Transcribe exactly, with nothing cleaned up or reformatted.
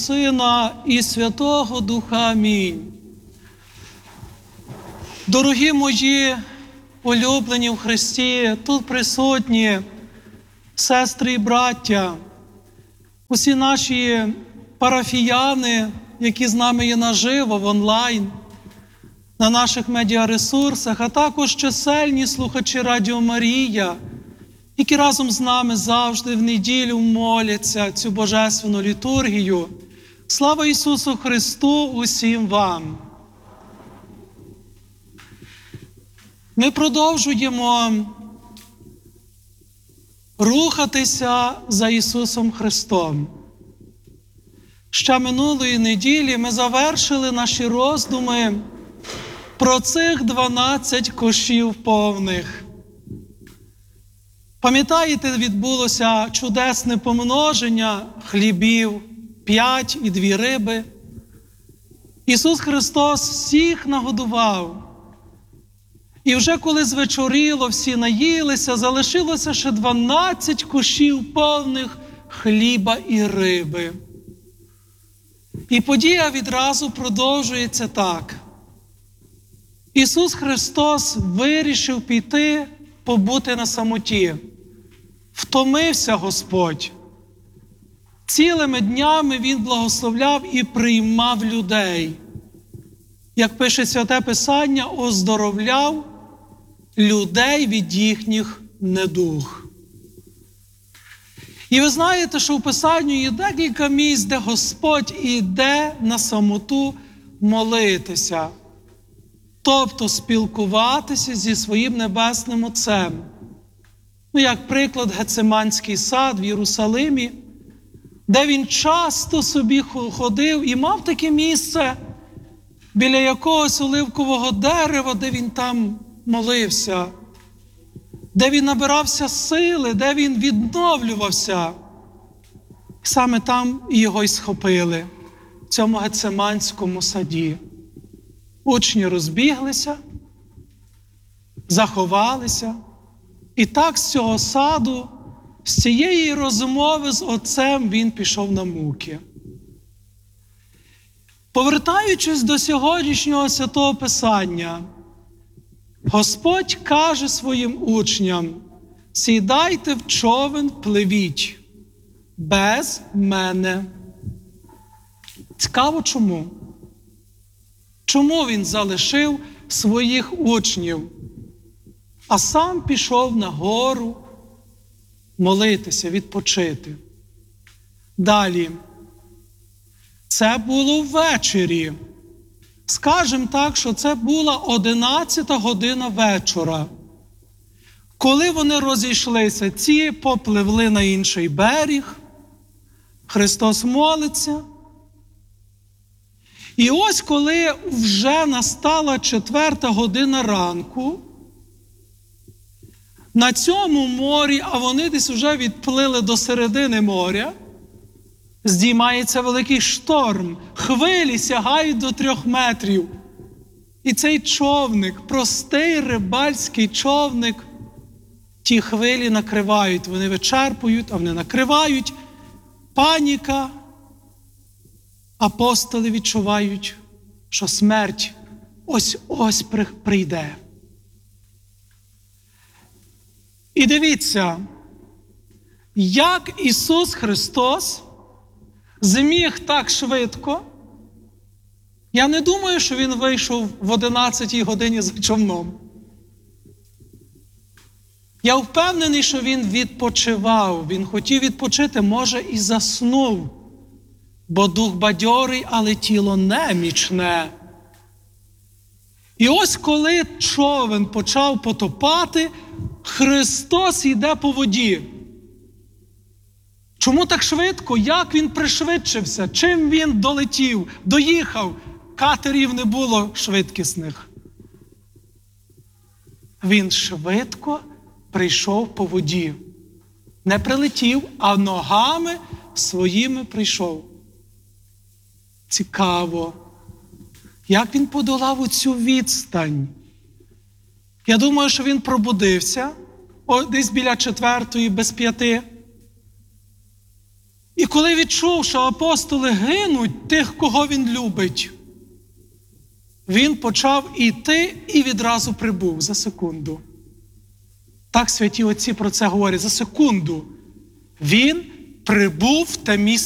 Сина і Святого Духа. Амінь. Дорогі мої улюблені в Христі, тут присутні сестри і браття, усі наші парафіяни, які з нами є наживо, в онлайн, на наших медіаресурсах, а також чисельні слухачі Радіо Марія, які разом з нами завжди в неділю моляться цю божественну літургію. Слава Ісусу Христу усім вам! Ми продовжуємо рухатися за Ісусом Христом. Ще минулої неділі ми завершили наші роздуми про цих дванадцять кошів повних. Пам'ятаєте, відбулося чудесне помноження хлібів, п'ять і дві риби. Ісус Христос всіх нагодував. І вже коли звечоріло, всі наїлися, залишилося ще дванадцять кошів повних хліба і риби. І подія відразу продовжується так. Ісус Христос вирішив піти побути на самоті. Втомився Господь. Цілими днями Він благословляв і приймав людей. Як пише Святе Писання, оздоровляв людей від їхніх недуг. І ви знаєте, що в Писанні є декілька місць, де Господь іде на самоту молитися. Тобто спілкуватися зі своїм Небесним Отцем. Ну, як приклад, Гециманський сад в Єрусалимі, де Він часто собі ходив і мав таке місце біля якогось оливкового дерева, де Він там молився, де Він набирався сили, де Він відновлювався. І саме там його й схопили, в цьому Гециманському саді. Учні розбіглися, заховалися, і так з цього саду, з цієї розмови з Отцем Він пішов на муки. Повертаючись до сьогоднішнього Святого Писання, Господь каже своїм учням: «Сідайте в човен, пливіть без мене». Цікаво чому? Чому Він залишив своїх учнів, а сам пішов на гору молитися, відпочити? Далі. Це було ввечері. Скажемо так, що це була одинадцята година вечора. Коли вони розійшлися, ці попливли на інший берег, Христос молиться. І ось коли вже настала четверта година ранку, на цьому морі, а вони десь вже відплили до середини моря, здіймається великий шторм, хвилі сягають до трьох метрів. І цей човник, простий рибальський човник, ті хвилі накривають, вони вичерпують, а вони накривають. Паніка. Апостоли відчувають, що смерть ось-ось прийде. І дивіться, як Ісус Христос зміг так швидко. Я не думаю, що Він вийшов в одинадцятій годині за човном. Я впевнений, що Він відпочивав. Він хотів відпочити, може, і заснув. Бо дух бадьорий, але тіло немічне. І ось коли човен почав потопати, Христос йде по воді. Чому так швидко? Як Він пришвидшився? Чим Він долетів, доїхав? Катерів не було швидкісних. Він швидко прийшов по воді. Не прилетів, а ногами своїми прийшов. Цікаво, як Він подолав оцю відстань. Я думаю, що Він пробудився, десь біля четвертої, без п'яти. І коли відчув, що апостоли гинуть тих, кого він любить, він почав іти і відразу прибув за секунду. Так святі отці про це говорять. За секунду він прибув в те місце.